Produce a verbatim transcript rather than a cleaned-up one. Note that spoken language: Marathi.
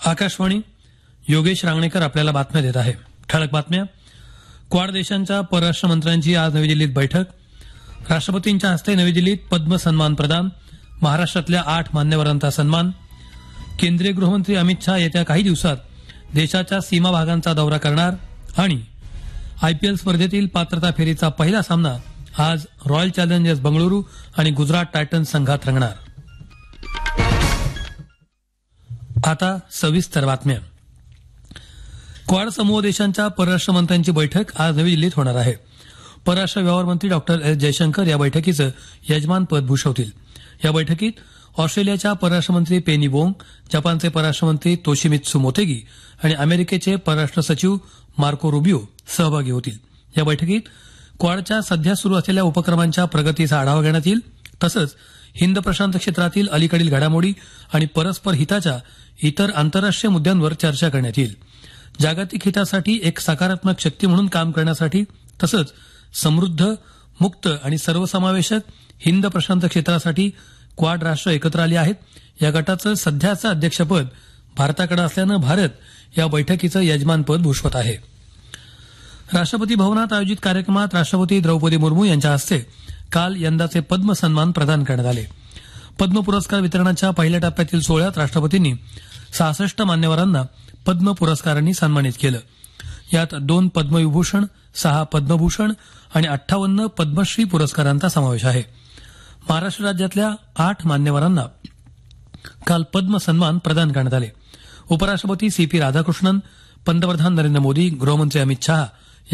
आकाशवाणी. योगेश रांगणेकर आपल्याला बातम्या देत आहे. ठळक बातम्या. क्वाड देशांच्या परराष्ट्र मंत्र्यांची आज नवी दिल्लीत बैठक. राष्ट्रपतींच्या हस्ते नवी दिल्लीत पद्म सन्मान प्रदान. महाराष्ट्रातल्या आठ मान्यवरांचा सन्मान. केंद्रीय गृहमंत्री अमित शहा येत्या काही दिवसात देशाच्या सीमा भागांचा दौरा करणार. आणि आयपीएल स्पर्धेतील पात्रता फेरीचा पहिला सामना आज रॉयल चॅलेंजर्स बंगळुरू आणि गुजरात टायटन्स संघात रंगणार. आता सविस्तर बातम्या. क्वाड समूह देशांच्या परराष्ट्र मंत्र्यांची बैठक आज नवी दिल्लीत होणार आहे. परराष्ट्र व्यवहार मंत्री डॉक्टर एस जयशंकर या बैठकीचं यजमानपद भूषवतील. या बैठकीत ऑस्ट्रेलियाच्या परराष्ट्र मंत्री पेनी वोंग, जपानचे परराष्ट्र मंत्री तोशिमित्सु मोतेगी आणि अमेरिकेचे परराष्ट्र सचिव मार्को रुबियो सहभागी होतील. या बैठकीत क्वाडच्या सध्या सुरू असलेल्या उपक्रमांच्या प्रगतीचा आढावा घेण्यात येईल. तसंच हिंद प्रशांत क्षेत्रातील अलीकडील घडामोडी आणि परस्पर हिताच्या इतर आंतरराष्ट्रीय मुद्द्यांवर चर्चा करण्यात येईल. जागतिक हितासाठी एक सकारात्मक शक्ती म्हणून काम करण्यासाठी तसंच समृद्ध, मुक्त आणि सर्वसमावेशक हिंद प्रशांत क्षेत्रासाठी क्वाड राष्ट्र एकत्र आली आहेत. या गटाचं सध्याचं अध्यक्षपद भारताकडे असल्यानं भारत या बैठकीचं यजमानपद भूषवत आहे. राष्ट्रपती भवनात आयोजित कार्यक्रमात राष्ट्रपती द्रौपदी मुर्मू यांच्या हस्ते काल यंदाचे पद्म सन्मान प्रदान करण्यात आले. पद्म पुरस्कार वितरणाच्या पहिल्या टप्प्यातील सोहळ्यात राष्ट्रपतींनी सहासष्ट मान्यवरांना पद्म पुरस्कारांनी सन्मानित केलं. यात दोन पद्मविभूषण, सहा पद्मभूषण आणि अठ्ठावन्न पद्मश्री पुरस्कारांचा समावेश आहे. महाराष्ट्र राज्यातल्या आठ मान्यवरांना काल पद्म सन्मान प्रदान करण्यात आले. उपराष्ट्रपती सी पी राधाकृष्णन, पंतप्रधान नरेंद्र मोदी, गृहमंत्री अमित शहा